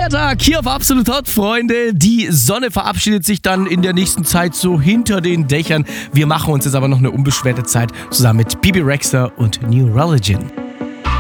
Feiertag hier auf Absolut Hot, Freunde. Die Sonne verabschiedet sich dann in der nächsten Zeit so hinter den Dächern. Wir machen uns jetzt aber noch eine unbeschwerte Zeit zusammen mit Bebe Rexha und New Religion.